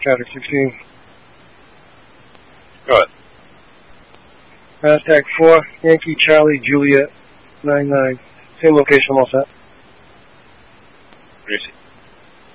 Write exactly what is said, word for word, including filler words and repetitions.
Patrick sixteen. Go ahead. Aztec four, Yankee Charlie Juliet nine nine. Same location, all set. What do you see?